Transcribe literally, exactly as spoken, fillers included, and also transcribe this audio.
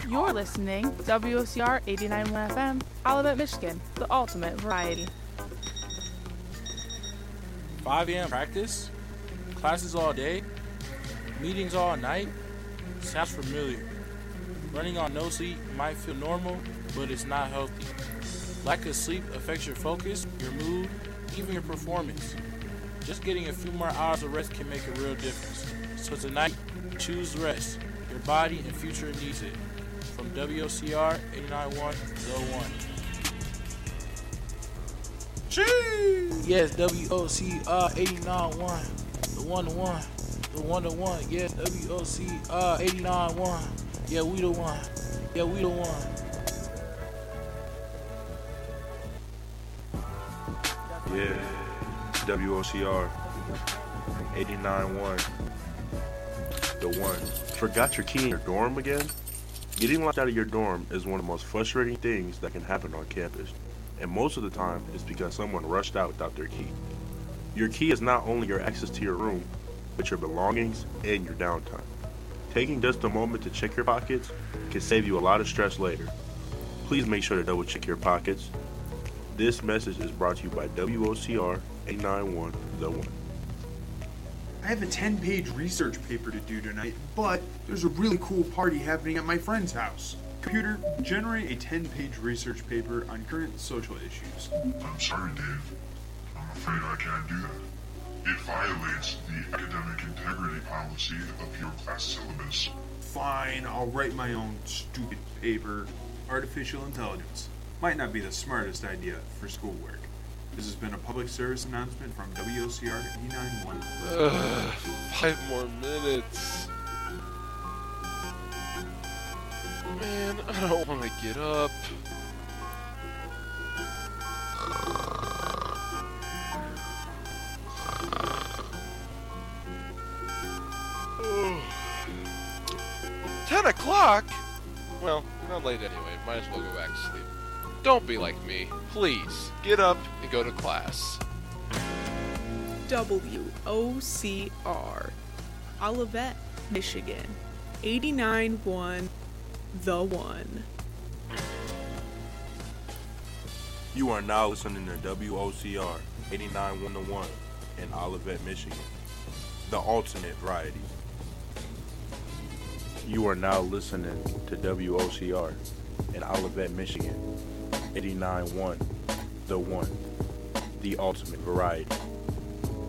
You're listening to W O C R eighty-nine point one F M, Olivet, Michigan, the ultimate variety. five a.m. practice? Classes all day? Meetings all night? Sounds familiar. Running on no sleep might feel normal, but it's not healthy. Lack of sleep affects your focus, your mood, even your performance. Just getting a few more hours of rest can make a real difference. So tonight, choose rest. Your body and future needs it. From W O C R eighty-nine point one, The One. Jeez. Yes, W O C R eighty-nine point one, The One, The One, The One, The One. Yes, W O C R eighty-nine point one. Yeah, we the one. Yeah, we the one. Yeah, W O C R eighty-nine point one, The One. Forgot your key in your dorm again? Getting locked out of your dorm is one of the most frustrating things that can happen on campus, and most of the time it's because someone rushed out without their key. Your key is not only your access to your room, but your belongings and your downtime. Taking just a moment to check your pockets can save you a lot of stress later. Please make sure to double check your pockets. This message is brought to you by W O C R eighty-nine point one, The One. I have a ten-page research paper to do tonight, but there's a really cool party happening at my friend's house. Computer, generate a ten-page research paper on current social issues. I'm sorry, Dave. I'm afraid I can't do that. It violates the academic integrity policy of your class syllabus. Fine, I'll write my own stupid paper. Artificial intelligence might not be the smartest idea for schoolwork. This has been a public service announcement from W O C R eighty-nine point one. Ugh, five more minutes. Man, I don't want to get up. Ten o'clock? Well, not late anyway. Might as well go back to sleep. Don't be like me. Please, get up and go to class. W O C R, Olivet, Michigan, eighty-nine point one, The One. You are now listening to W O C R eighty-nine point one, The One in Olivet, Michigan, the ultimate variety. You are now listening to W O C R in Olivet, Michigan, eighty-nine point one, The One, the ultimate variety.